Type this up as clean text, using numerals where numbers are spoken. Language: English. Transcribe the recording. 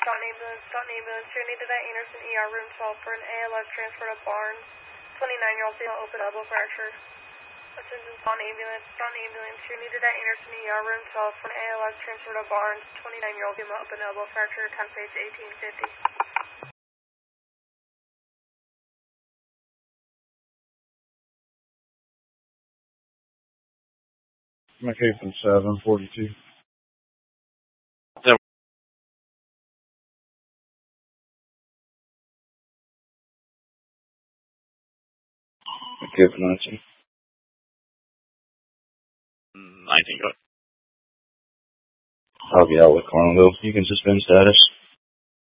Staunton ambulance. You're needed at Anderson ER room 12 for an ALS transfer to Barnes. 29-year-old female open elbow fracture. Attention Staunton ambulance. You're needed at Anderson ER room 12 for an ALS transfer to Barnes. 29-year-old female open elbow fracture. Time page 1850. McHaven 742. McHaven 19. 19, go ahead. I'll be out with Carlinville. You can suspend status.